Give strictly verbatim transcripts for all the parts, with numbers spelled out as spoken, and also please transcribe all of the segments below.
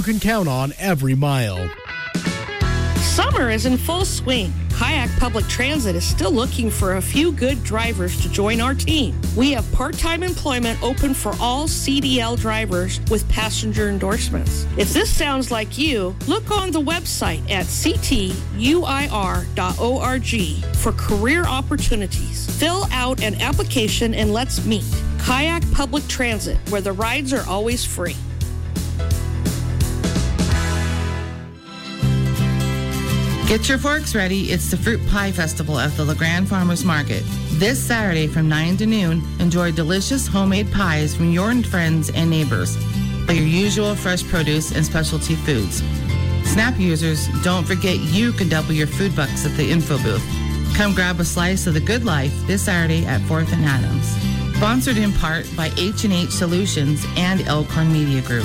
can count on every mile. Summer is in full swing. Kayak Public Transit is still looking for a few good drivers to join our team. We have part-time employment open for all C D L drivers with passenger endorsements. If this sounds like you, look on the website at c t u i r dot org for career opportunities. Fill out an application and let's meet. Kayak Public Transit, where the rides are always free. Get your forks ready. It's the Fruit Pie Festival at the LeGrand Farmers Market. This Saturday from nine to noon, enjoy delicious homemade pies from your friends and neighbors, but your usual fresh produce and specialty foods. Snap users, don't forget you can double your food bucks at the info booth. Come grab a slice of the good life this Saturday at fourth and Adams. Sponsored in part by H and H Solutions and Elkhorn Media Group.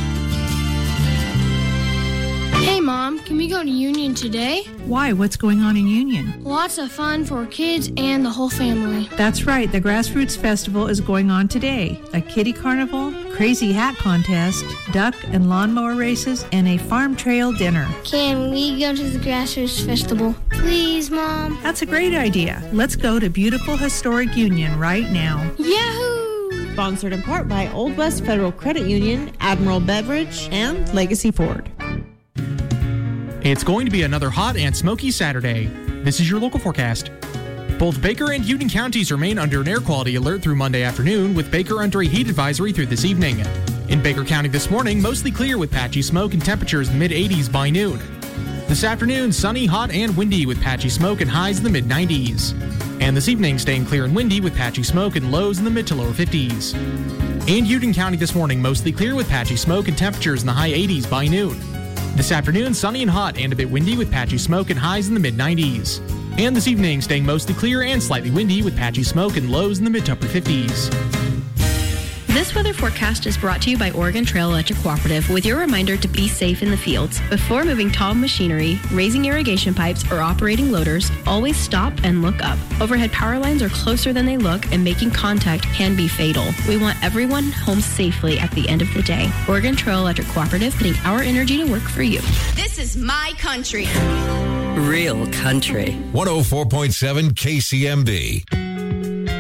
Hey, Mom, can we go to Union today? Why? What's going on in Union? Lots of fun for kids and the whole family. That's right. The Grassroots Festival is going on today. A kitty carnival, crazy hat contest, duck and lawnmower races, and a farm trail dinner. Can we go to the Grassroots Festival? Please, Mom. That's a great idea. Let's go to beautiful historic Union right now. Yahoo! Sponsored in part by Old West Federal Credit Union, Admiral Beverage, and Legacy Ford. It's going to be another hot and smoky Saturday. This is your local forecast. Both Baker and Union counties remain under an air quality alert through Monday afternoon, with Baker under a heat advisory through this evening. In Baker County this morning, mostly clear with patchy smoke and temperatures in the mid eighties by noon. This afternoon, sunny, hot, and windy with patchy smoke and highs in the mid nineties. And this evening, staying clear and windy with patchy smoke and lows in the mid to lower fifties. And Union County this morning, mostly clear with patchy smoke and temperatures in the high eighties by noon. This afternoon, sunny and hot and a bit windy with patchy smoke and highs in the mid nineties. And this evening, staying mostly clear and slightly windy with patchy smoke and lows in the mid to upper fifties. This weather forecast is brought to you by Oregon Trail Electric Cooperative with your reminder to be safe in the fields. Before moving tall machinery, raising irrigation pipes, or operating loaders, always stop and look up. Overhead power lines are closer than they look, and making contact can be fatal. We want everyone home safely at the end of the day. Oregon Trail Electric Cooperative, putting our energy to work for you. This is my country. Real country. one oh four point seven K C M B.